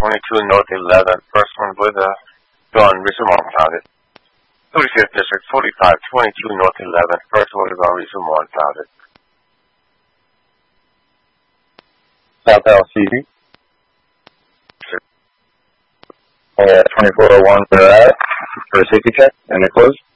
22 North 11, first one with a gun, recent one clouded. 35th District, 4522 North 11, first one with a gun, recent one clouded. South LCD. 2401 for a safety check, and they're closed.